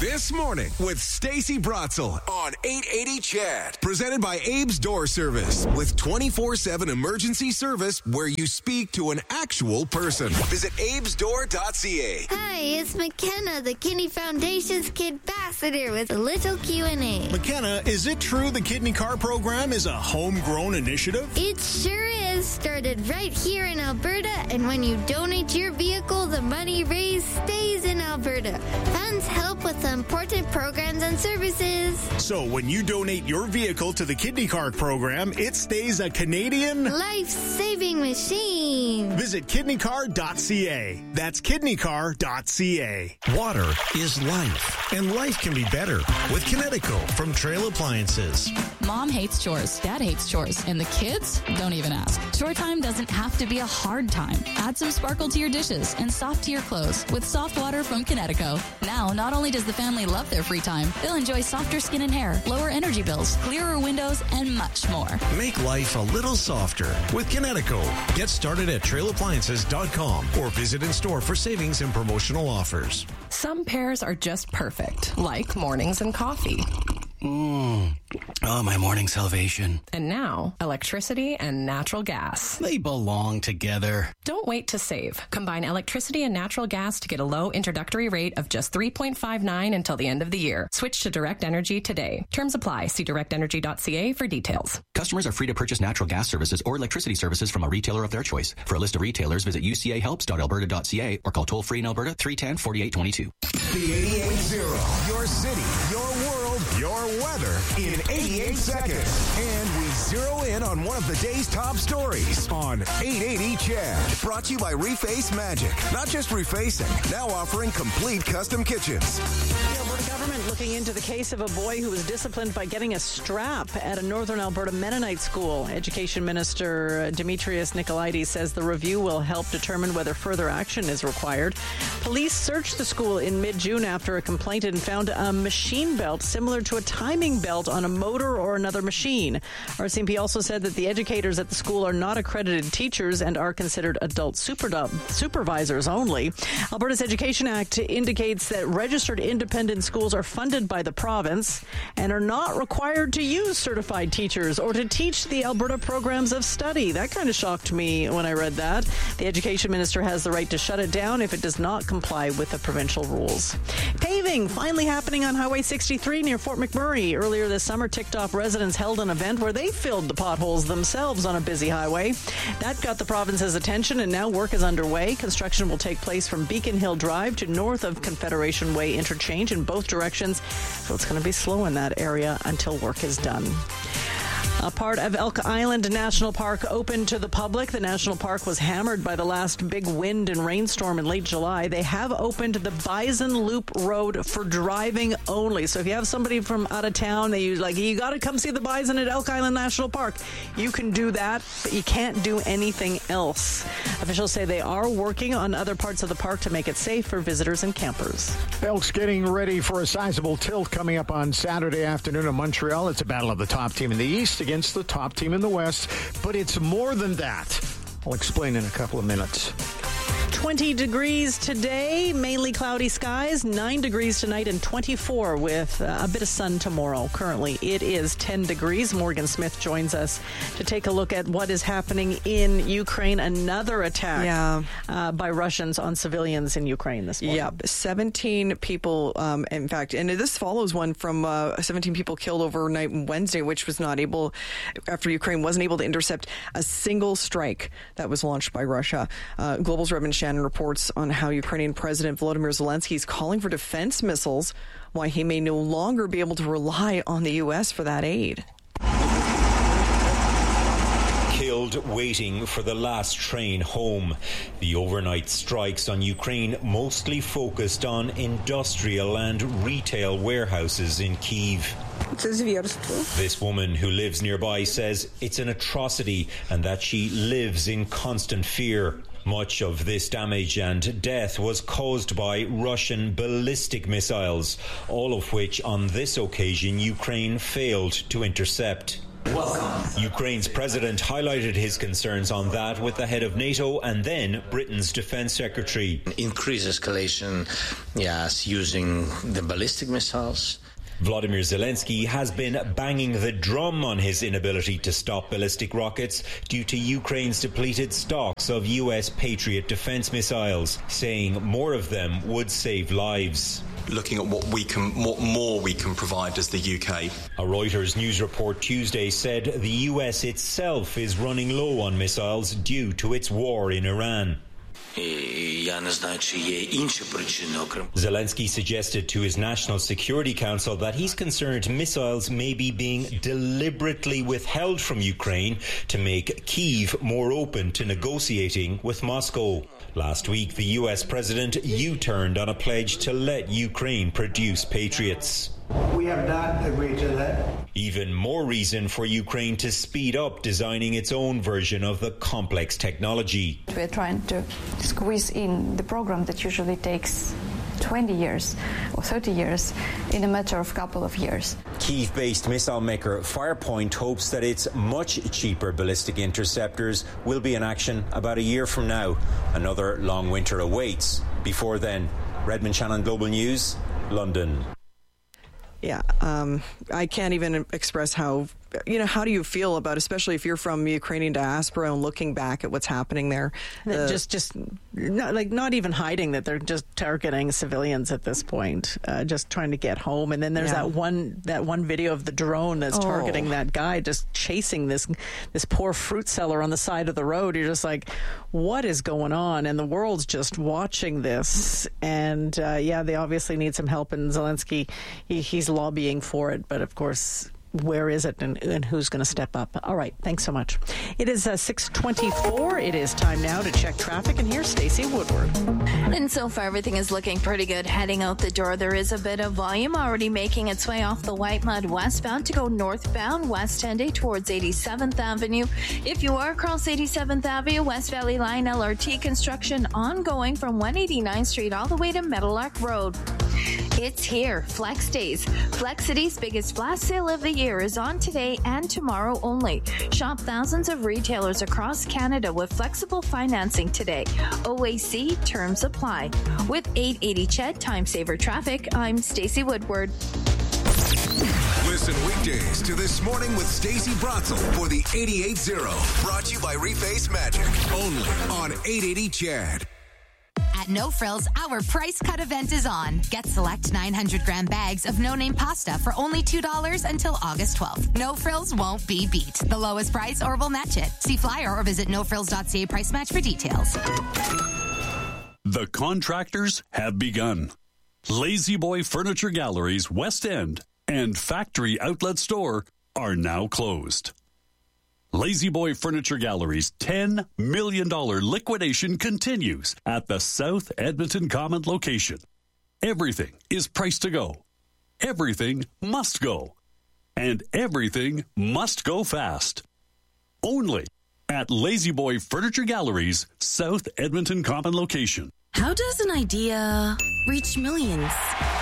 This Morning with Stacey Bratzel on 880 Chad. Presented by Abe's Door Service with 24/7 emergency service where you speak to an actual person. Visit abesdoor.ca. Hi, it's McKenna, the Kidney Foundation's Kid Ambassador with a little Q&A. McKenna, is it true the Kidney Car program is a homegrown initiative? It sure is. Started right here in Alberta, and when you donate your vehicle, the money raised stays in Alberta. Funds help with important programs and services. So when you donate your vehicle to the Kidney Car program, it stays a Canadian life-saving machine. Visit kidneycar.ca. That's kidneycar.ca. Water is life, and life can be better with Kinetico from Trail Appliances. Mom hates chores, Dad hates chores, and the kids don't even ask. Chore time doesn't have to be a hard time. Add some sparkle to your dishes and soft to your clothes with soft water from Kinetico. Now, not only does the family love their free time, they'll enjoy softer skin and hair, lower energy bills, clearer windows, and much more. Make life a little softer with Kinetico. Get started at trailappliances.com or visit in store for savings and promotional offers. Some pairs are just perfect, like mornings and coffee. Oh, my morning salvation. And now, electricity and natural gas. They belong together. Don't wait to save. Combine electricity and natural gas to get a low introductory rate of just $3.59 until the end of the year. Switch to Direct Energy today. Terms apply. See directenergy.ca for details. Customers are free to purchase natural gas services or electricity services from a retailer of their choice. For a list of retailers, visit ucahelps.alberta.ca or call toll-free in Alberta 310-4822. The 88.0. Your city, your world, your weather in 88 seconds. And we zero in on one of the day's top stories on 880 Chad. Brought to you by Reface Magic. Not just refacing, now offering complete custom kitchens. The Alberta government looking into the case of a boy who was disciplined by getting a strap at a Northern Alberta Mennonite school. Education Minister Demetrius Nicolaides says the review will help determine whether further action is required. Police searched the school in mid-June after a complaint and found a machine belt similar to a timing belt on a motor or another machine. RCMP also said that the educators at the school are not accredited teachers and are considered adult supervisors only. Alberta's Education Act indicates that registered independent schools are funded by the province and are not required to use certified teachers or to teach the Alberta programs of study. That kind of shocked me when I read that. The Education Minister has the right to shut it down if it does not comply with the provincial rules. Paving finally happening on Highway 63 near Fort McMurray. Earlier this summer, ticked off residents held an event where they filled the potholes themselves on a busy highway. That got the province's attention, and now work is underway. Construction will take place from Beacon Hill Drive to north of Confederation Way interchange in both directions, so it's going to be slow in that area until work is done. A part of Elk Island National Park open to the public. The national park was hammered by the last big wind and rainstorm in late July. They have opened the Bison Loop Road for driving only. So if you have somebody from out of town, you got to come see the bison at Elk Island National Park. You can do that, but you can't do anything else. Officials say they are working on other parts of the park to make it safe for visitors and campers. Elk's getting ready for a sizable tilt coming up on Saturday afternoon in Montreal. It's a battle of the top team in the East against the top team in the West, but it's more than that. I'll explain in a couple of minutes. 20 degrees today, mainly cloudy skies, 9 degrees tonight, and 24 with a bit of sun tomorrow. Currently, it is 10 degrees. Morgan Smith joins us to take a look at what is happening in Ukraine. Another attack by Russians on civilians in Ukraine this morning. Yeah, 17 people, in fact, and this follows one from 17 people killed overnight Wednesday, which was not able, after Ukraine wasn't able to intercept a single strike that was launched by Russia. Global's Robin Shannon reports on how Ukrainian President Volodymyr Zelensky is calling for defense missiles, why he may no longer be able to rely on the U.S. for that aid. Killed waiting for the last train home. The overnight strikes on Ukraine mostly focused on industrial and retail warehouses in Kyiv. This woman who lives nearby says it's an atrocity and that she lives in constant fear. Much of this damage and death was caused by Russian ballistic missiles, all of which on this occasion Ukraine failed to intercept. Welcome. Ukraine's president highlighted his concerns on that with the head of NATO and then Britain's defence secretary. Increased escalation, yes, using the ballistic missiles. Vladimir Zelensky has been banging the drum on his inability to stop ballistic rockets due to Ukraine's depleted stocks of US Patriot defence missiles, saying more of them would save lives. Looking at what more we can provide as the UK. A Reuters news report Tuesday said the US itself is running low on missiles due to its war in Iran. Zelensky suggested to his National Security Council that he's concerned missiles may be being deliberately withheld from Ukraine to make Kyiv more open to negotiating with Moscow. Last week, the US president U-turned on a pledge to let Ukraine produce Patriots. We have not agreed to that. Even more reason for Ukraine to speed up designing its own version of the complex technology. We're trying to squeeze in the program that usually takes 20 years or 30 years in a matter of a couple of years. Kyiv-based missile maker Firepoint hopes that its much cheaper ballistic interceptors will be in action about a year from now. Another long winter awaits. Before then, Redmond Shannon, Global News, London. Yeah, I can't even express how do you feel about, especially if you're from Ukrainian diaspora and looking back at what's happening there? Just not even hiding that they're just targeting civilians at this point, just trying to get home. And then there's that one video of the drone that's targeting that guy, just chasing this poor fruit seller on the side of the road. You're just like, what is going on? And the world's just watching this. And they obviously need some help. And Zelensky, he's lobbying for it, but of course, where is it and who's going to step up? All right, thanks so much. It is 6:24. It is time now to check traffic, and here's Stacey Woodward. And so far, everything is looking pretty good. Heading out the door, there is a bit of volume already making its way off the White Mud westbound to go northbound West Henday towards 87th Avenue. If you are across 87th Avenue, West Valley Line LRT construction ongoing from 189th Street all the way to Meadowlark Road. It's here. Flex Days. Flex City's biggest flash sale of the year is on today and tomorrow only. Shop thousands of retailers across Canada with flexible financing today. OAC terms apply. With 880 CHED Time Saver Traffic, I'm Stacey Woodward. Listen weekdays to This Morning with Stacey Bratzel for the 88.0. Brought to you by Reface Magic. Only on 880 CHED. At No Frills, our price cut event is on. Get select 900-gram bags of no-name pasta for only $2 until August 12th. No Frills won't be beat. The lowest price or we'll match it. See flyer or visit nofrills.ca price match for details. The contractors have begun. Lazy Boy Furniture Galleries West End and Factory Outlet Store are now closed. Lazy Boy Furniture Gallery's $10 million liquidation continues at the South Edmonton Common location. Everything is priced to go. Everything must go. And everything must go fast. Only at Lazy Boy Furniture Gallery's South Edmonton Common location. How does an idea reach millions?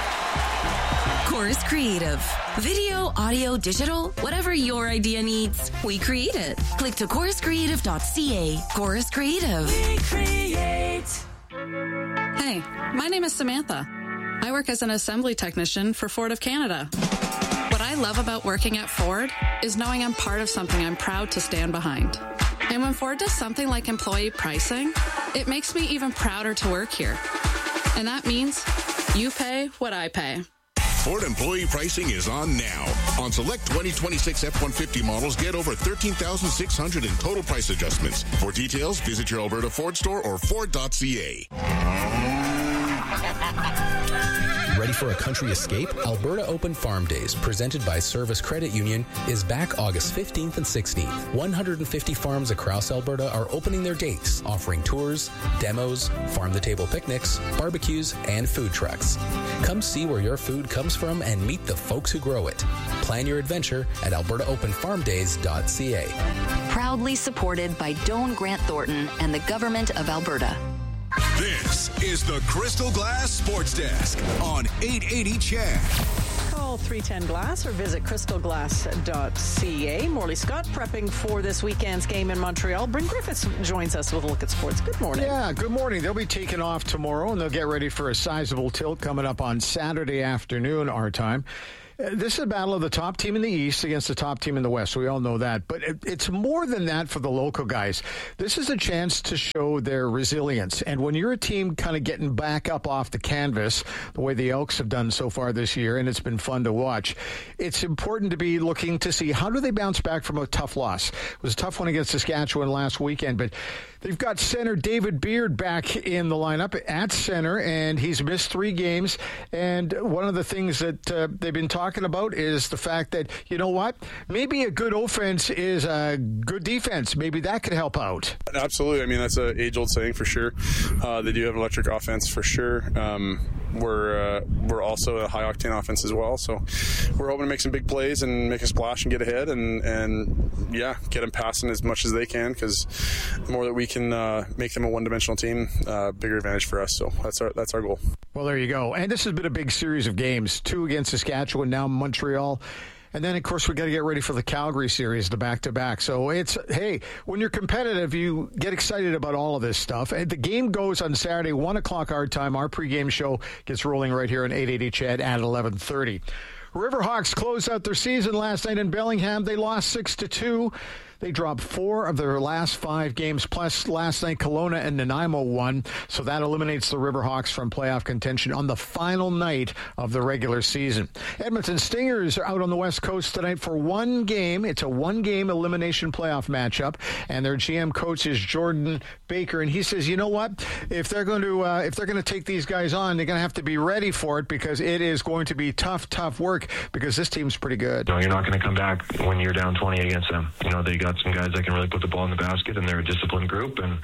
Chorus Creative. Video, audio, digital, whatever your idea needs, we create it. Click to choruscreative.ca. Chorus Creative. We create. Hey, my name is Samantha. I work as an assembly technician for Ford of Canada. What I love about working at Ford is knowing I'm part of something I'm proud to stand behind. And when Ford does something like employee pricing, it makes me even prouder to work here. And that means you pay what I pay. Ford employee pricing is on now. On select 2026 F-150 models, get over $13,600 in total price adjustments. For details, visit your Alberta Ford store or Ford.ca. Ready for a country escape? Alberta Open Farm Days, presented by Service Credit Union, is back August 15th and 16th. 150 farms across Alberta are opening their gates, offering tours, demos, farm-to-table picnics, barbecues, and food trucks. Come see where your food comes from and meet the folks who grow it. Plan your adventure at albertaopenfarmdays.ca. Proudly supported by Doane Grant Thornton and the Government of Alberta. This is the Crystal Glass Sports Desk on 880 CHED. Call 310 Glass or visit crystalglass.ca. Morley Scott prepping for this weekend's game in Montreal. Bryn Griffiths joins us with a look at sports. Good morning. Yeah, good morning. They'll be taking off tomorrow, and they'll get ready for a sizable tilt coming up on Saturday afternoon, our time. This is a battle of the top team in the East against the top team in the West. We all know that. But it's more than that for the local guys. This is a chance to show their resilience. And when you're a team kind of getting back up off the canvas, the way the Elks have done so far this year, and it's been fun to watch, it's important to be looking to see how do they bounce back from a tough loss. It was a tough one against Saskatchewan last weekend, but they've got center David Beard back in the lineup at center, and he's missed 3 games. And one of the things that they've been talking about is the fact that, you know what, maybe a good offense is a good defense. Maybe that could help out. Absolutely. I mean, that's an age-old saying for sure. They do have an electric offense for sure. We're also a high-octane offense as well, so we're hoping to make some big plays and make a splash and get ahead and get them passing as much as they can, because the more that we can make them a one-dimensional team, bigger advantage for us. So that's our goal. Well, there you go. And this has been a big series of games, 2 against Saskatchewan, now Montreal. And then, of course, we got to get ready for the Calgary series, the back-to-back. So it's, hey, when you're competitive, you get excited about all of this stuff. And the game goes on Saturday, 1 o'clock our time. Our pregame show gets rolling right here on 880 CHED at 11:30. Riverhawks closed out their season last night in Bellingham. They lost 6-2. They dropped 4 of their last 5 games, plus last night Kelowna and Nanaimo won. So that eliminates the Riverhawks from playoff contention on the final night of the regular season. Edmonton Stingers are out on the West Coast tonight for 1 game. It's a 1-game elimination playoff matchup, and their GM coach is Jordan Baker, and he says, you know what? If they're going to take these guys on, they're going to have to be ready for it, because it is going to be tough work, because this team's pretty good. No, you're not going to come back when you're down 20 against them. You know, they got some guys that can really put the ball in the basket, and they're a disciplined group. And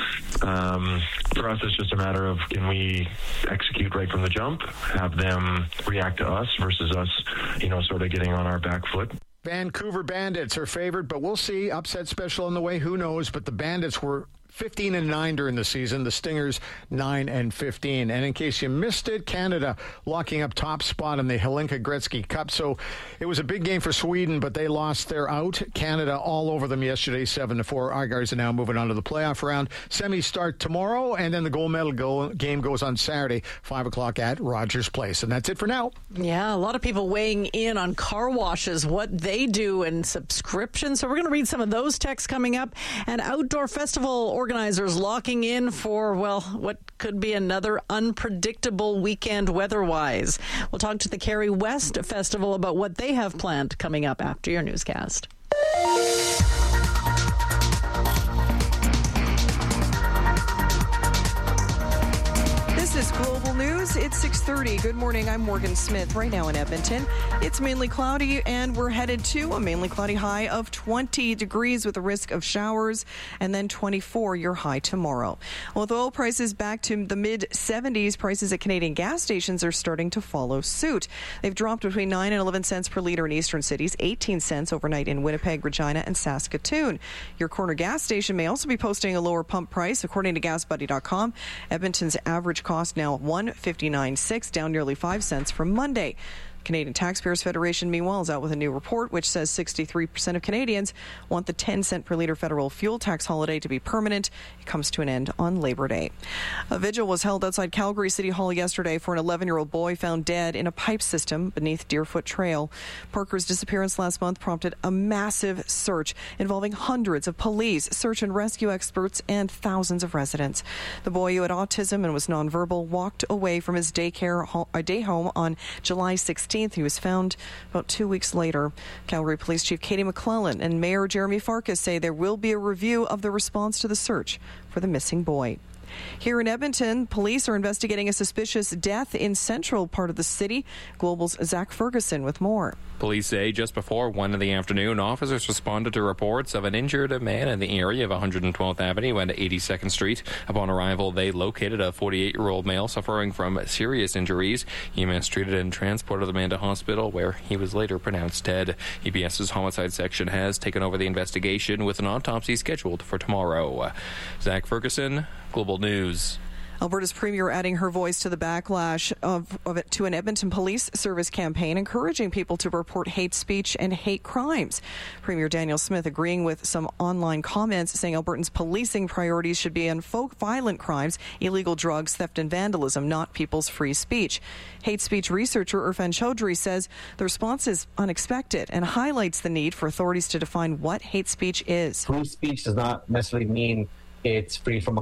for us, it's just a matter of, can we execute right from the jump, have them react to us versus us, sort of getting on our back foot. Vancouver Bandits are favored, but we'll see. Upset special on the way, who knows? But the Bandits were 15-9 during the season. The Stingers 9-15. And in case you missed it, Canada locking up top spot in the Helenka Gretzky Cup. So it was a big game for Sweden, but they lost their out. Canada all over them yesterday, 7-4. Our guys are now moving on to the playoff round. Semis start tomorrow, and then the gold medal game goes on Saturday, 5 o'clock at Rogers Place. And that's it for now. Yeah, a lot of people weighing in on car washes, what they do, and subscriptions. So we're going to read some of those texts coming up. And outdoor festival organizers locking in for, what could be another unpredictable weekend weather-wise. We'll talk to the Kerry West Festival about what they have planned coming up after your newscast. This is Global News. It's 6:30. Good morning. I'm Morgan Smith. Right now in Edmonton, it's mainly cloudy, and we're headed to a mainly cloudy high of 20 degrees with a risk of showers, and then 24 your high tomorrow. With oil prices back to the mid-70s, prices at Canadian gas stations are starting to follow suit. They've dropped between 9 and 11 cents per litre in eastern cities, 18 cents overnight in Winnipeg, Regina, and Saskatoon. Your corner gas station may also be posting a lower pump price. According to GasBuddy.com, Edmonton's average cost now $1.59.6, down nearly 5 cents from Monday. Canadian Taxpayers Federation, meanwhile, is out with a new report which says 63% of Canadians want the 10 cent per litre federal fuel tax holiday to be permanent. It comes to an end on Labor Day. A vigil was held outside Calgary City Hall yesterday for an 11-year-old boy found dead in a pipe system beneath Deerfoot Trail. Parker's disappearance last month prompted a massive search involving hundreds of police, search and rescue experts, and thousands of residents. The boy, who had autism and was nonverbal, walked away from his day home on July 16th. He was found about 2 weeks later. Calgary Police Chief Katie McClellan and Mayor Jeremy Farkas say there will be a review of the response to the search for the missing boy. Here in Edmonton, police are investigating a suspicious death in central part of the city. Global's Zach Ferguson with more. Police say just before 1 in the afternoon, officers responded to reports of an injured man in the area of 112th Avenue and 82nd Street. Upon arrival, they located a 48-year-old male suffering from serious injuries. EMS treated and transported the man to hospital, where he was later pronounced dead. EPS's homicide section has taken over the investigation with an autopsy scheduled for tomorrow. Zach Ferguson, Global News. Alberta's Premier adding her voice to the backlash of it to an Edmonton Police Service campaign encouraging people to report hate speech and hate crimes. Premier Daniel Smith agreeing with some online comments saying Albertans' policing priorities should be on violent crimes, illegal drugs, theft and vandalism, not people's free speech. Hate speech researcher Irfan Chaudhry says the response is unexpected and highlights the need for authorities to define what hate speech is. Free speech does not necessarily mean it's free from